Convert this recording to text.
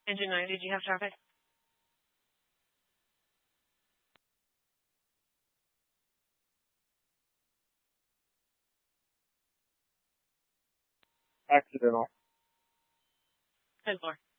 Engine 9, did you have traffic? Accidental. 10-4.